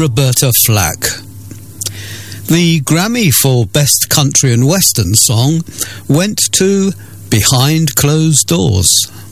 Roberta Flack. The Grammy for Best Country and Western Song went to Behind Closed Doors.